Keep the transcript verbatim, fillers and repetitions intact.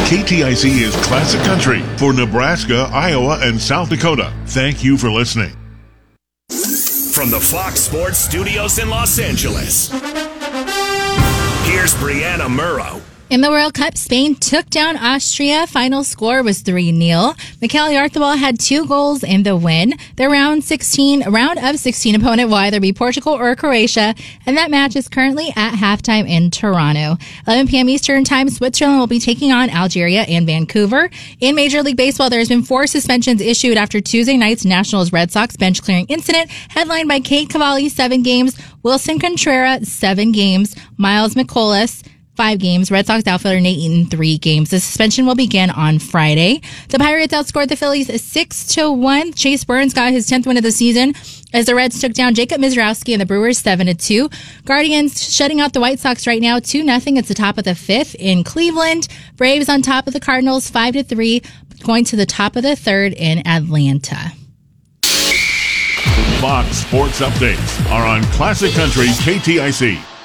K T I C is Classic Country for Nebraska, Iowa, and South Dakota. Thank you for listening. From the Fox Sports Studios in Los Angeles, here's Brianna Murrow. In the World Cup, Spain took down Austria. Final score was three nil. Mikael Yartheball had two goals in the win. The round sixteen, round of sixteen opponent will either be Portugal or Croatia, and that match is currently at halftime in Toronto. eleven p.m. Eastern Time, Switzerland will be taking on Algeria and Vancouver. In Major League Baseball, there has been four suspensions issued after Tuesday night's Nationals-Red Sox bench clearing incident, headlined by Kate Cavalli, seven games, Wilson Contreras, seven games, Miles McCollis, five games. Red Sox outfielder Nate Eaton, three games. The suspension will begin on Friday. The Pirates outscored the Phillies six to one. Chase Burns got his tenth win of the season as the Reds took down Jacob Mizrowski and the Brewers seven to two. Guardians shutting out the White Sox right now two nothing. It's the top of the fifth in Cleveland. Braves on top of the Cardinals five to three, going to the top of the third in Atlanta. Fox Sports Updates are on Classic Country K T I C.